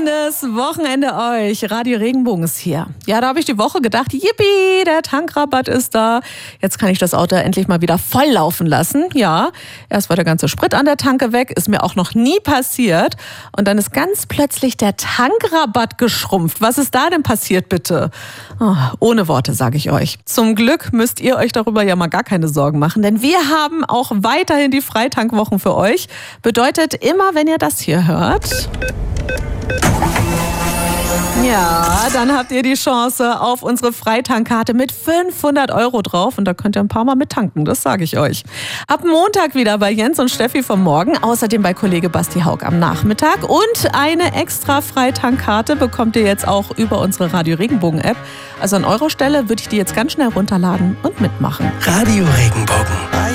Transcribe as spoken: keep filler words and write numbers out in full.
Schönes Wochenende euch. Radio Regenbogen ist hier. Ja, da habe ich die Woche gedacht, yippie, der Tankrabatt ist da. Jetzt kann ich das Auto endlich mal wieder voll laufen lassen. Ja, erst war der ganze Sprit an der Tanke weg, ist mir auch noch nie passiert. Und dann ist ganz plötzlich der Tankrabatt geschrumpft. Was ist da denn passiert, bitte? Oh, ohne Worte, sage ich euch. Zum Glück müsst ihr euch darüber ja mal gar keine Sorgen machen, denn wir haben auch weiterhin die Freitankwwochen für euch. Bedeutet, immer wenn ihr das hier hört, ja, dann habt ihr die Chance auf unsere Freitankkarte mit fünfhundert Euro drauf. Und da könnt ihr ein paar Mal mit tanken, das sage ich euch. Ab Montag wieder bei Jens und Steffi vom Morgen. Außerdem bei Kollege Basti Haug am Nachmittag. Und eine extra Freitankkarte bekommt ihr jetzt auch über unsere Radio Regenbogen App. Also an eurer Stelle würde ich die jetzt ganz schnell runterladen und mitmachen. Radio Regenbogen.